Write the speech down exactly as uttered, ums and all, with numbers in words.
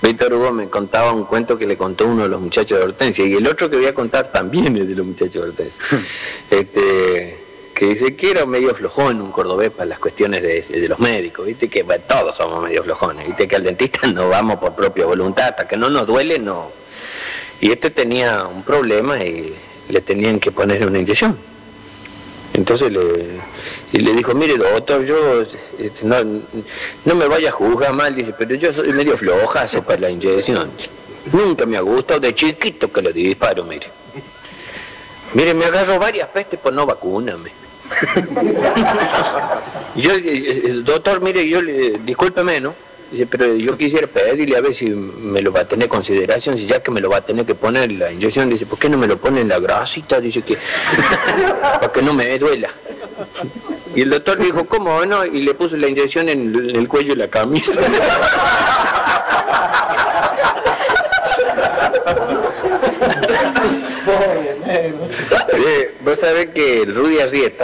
Víctor Hugo me contaba un cuento que le contó uno de los muchachos de Hortensia, y el otro que voy a contar también es de los muchachos de Hortensia. este, que dice que era medio flojón un cordobés para las cuestiones de, de los médicos, viste que bueno, todos somos medio flojones, viste que al dentista no vamos por propia voluntad, hasta que no nos duele, no. Y este tenía un problema y le tenían que poner una inyección. Entonces le, y le dijo, mire doctor, yo este, no, no me vaya a juzgar mal, dice, pero yo soy medio floja para la inyección. Nunca me ha gustado, de chiquito que le disparo, mire. Mire, me agarro varias pestes por no vacunarme. Yo, el doctor, mire, yo le, discúlpeme, ¿no? Dice, pero yo quisiera pedirle a ver si me lo va a tener en consideración, si ya que me lo va a tener que poner la inyección, dice, ¿por qué no me lo pone en la grasita? Dice que, para que no me duela. Y el doctor dijo, ¿cómo no? Y le puso la inyección en, en el cuello de la camisa. Eh, vos sabés que el Rudy Arrieta